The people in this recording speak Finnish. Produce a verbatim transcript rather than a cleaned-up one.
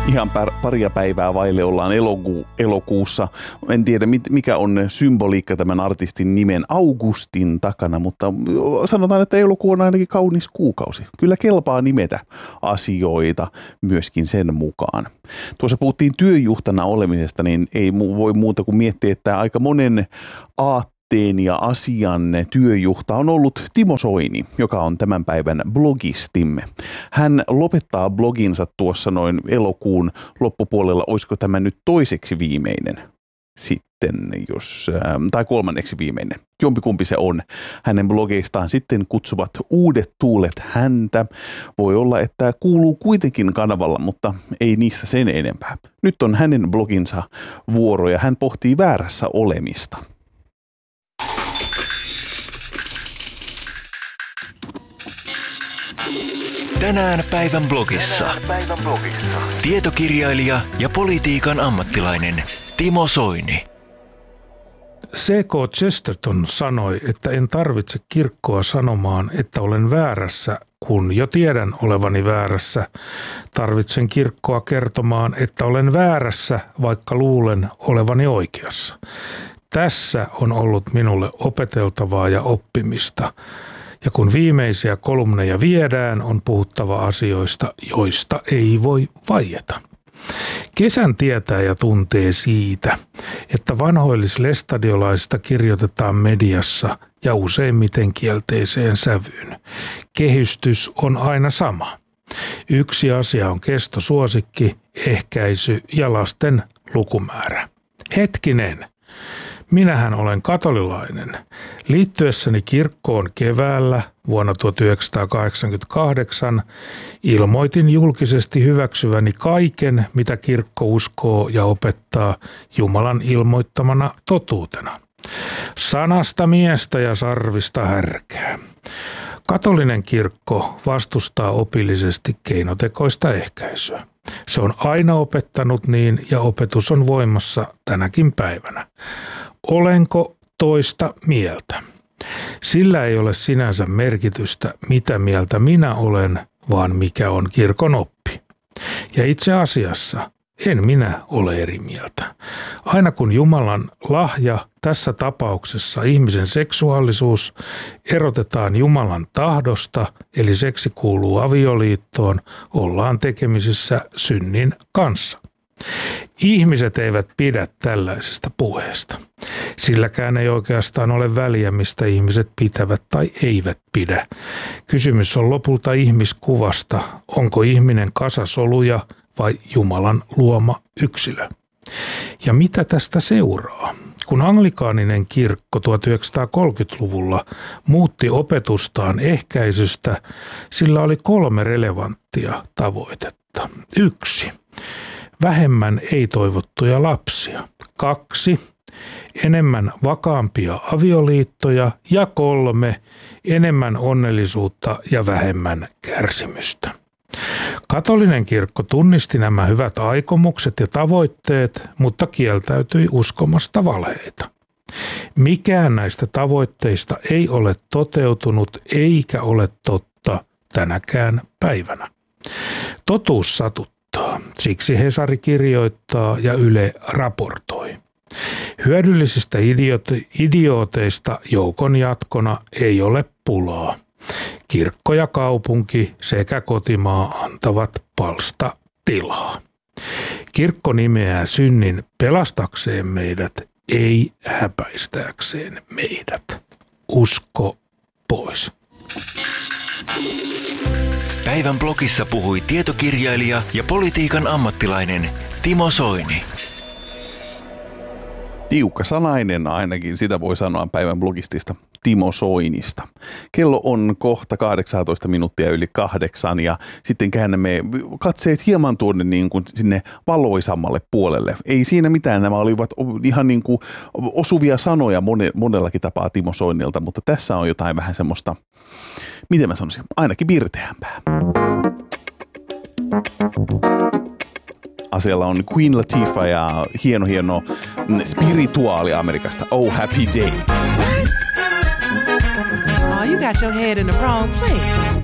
Ihan par, paria päivää vaille ollaan eloku, elokuussa. En tiedä, mikä on symboliikka tämän artistin nimen Augustin takana, mutta sanotaan, että elokuu on ainakin kaunis kuukausi. Kyllä kelpaa nimetä asioita myöskin sen mukaan. Tuossa puhuttiin työjuhtana olemisesta, niin ei voi muuta kuin miettiä, että aika monen aatteen ja asian työjuhta on ollut Timo Soini, joka on tämän päivän blogistimme. Hän lopettaa bloginsa tuossa noin elokuun loppupuolella. Olisiko tämä nyt toiseksi viimeinen sitten, jos, tai kolmanneksi viimeinen. Jompikumpi se on. Hänen blogeistaan sitten kutsuvat uudet tuulet häntä. Voi olla, että kuuluu kuitenkin kanavalla, mutta ei niistä sen enempää. Nyt on hänen bloginsa vuoro ja hän pohtii väärässä olemista. Tänään päivän blogissa. Tänään päivän blogissa. Tietokirjailija ja politiikan ammattilainen Timo Soini. C K Chesterton sanoi, että en tarvitse kirkkoa sanomaan, että olen väärässä, kun jo tiedän olevani väärässä. Tarvitsen kirkkoa kertomaan, että olen väärässä, vaikka luulen olevani oikeassa. Tässä on ollut minulle opeteltavaa ja oppimista. Ja kun viimeisiä kolumneja viedään, on puhuttava asioista, joista ei voi vaieta. Kesän tietää ja tuntee siitä, että vanhoillislestadiolaista kirjoitetaan mediassa ja useimmiten kielteiseen sävyyn. Kehystys on aina sama. Yksi asia on kestosuosikki, ehkäisy ja lasten lukumäärä. Hetkinen! Minähän olen katolilainen. Liittyessäni kirkkoon keväällä vuonna tuhatyhdeksänsataakahdeksankymmentäkahdeksan ilmoitin julkisesti hyväksyväni kaiken, mitä kirkko uskoo ja opettaa Jumalan ilmoittamana totuutena. Sanasta miestä ja sarvista härkää. Katolinen kirkko vastustaa opillisesti keinotekoista ehkäisyä. Se on aina opettanut niin ja opetus on voimassa tänäkin päivänä. Olenko toista mieltä? Sillä ei ole sinänsä merkitystä, mitä mieltä minä olen, vaan mikä on kirkon oppi. Ja itse asiassa en minä ole eri mieltä. Aina kun Jumalan lahja, tässä tapauksessa ihmisen seksuaalisuus, erotetaan Jumalan tahdosta, eli seksi kuuluu avioliittoon, ollaan tekemisissä synnin kanssa. Ihmiset eivät pidä tällaisesta puheesta. Silläkään ei oikeastaan ole väliä, mistä ihmiset pitävät tai eivät pidä. Kysymys on lopulta ihmiskuvasta. Onko ihminen kasasoluja vai Jumalan luoma yksilö? Ja mitä tästä seuraa? Kun anglikaaninen kirkko tuhatyhdeksänsataakolmekymmentäluvulla muutti opetustaan ehkäisystä, sillä oli kolme relevanttia tavoitetta. Yksi. Vähemmän ei-toivottuja lapsia. Kaksi. Enemmän vakaampia avioliittoja. Ja kolme. Enemmän onnellisuutta ja vähemmän kärsimystä. Katolinen kirkko tunnisti nämä hyvät aikomukset ja tavoitteet, mutta kieltäytyi uskomasta valheita. Mikään näistä tavoitteista ei ole toteutunut eikä ole totta tänäkään päivänä. Totuus satuttaa. Siksi Hesari kirjoittaa ja Yle raportoi. Hyödyllisistä idioti- idiooteista joukon jatkona ei ole pulaa. Kirkko ja kaupunki sekä kotimaa antavat palsta tilaa. Kirkko nimeää synnin pelastakseen meidät, ei häpäistääkseen meidät. Usko pois. Päivän blogissa puhui tietokirjailija ja politiikan ammattilainen Timo Soini. Tiukka sanainen ainakin, sitä voi sanoa päivän blogistista Timo Soinista. Kello on kohta kahdeksantoista minuuttia yli kahdeksan ja sitten käännämme katseet hieman tuonne niin kuin sinne valoisammalle puolelle. Ei siinä mitään, nämä olivat ihan niin kuin osuvia sanoja monellakin tapaa Timo Soinilta, mutta tässä on jotain vähän semmoista, miten mä sanoisin, ainakin pirteämpää. Asialla on Queen Latifah ja hieno hieno spirituaali Amerikasta, Oh Happy Day. Oh, you got your head in the wrong place.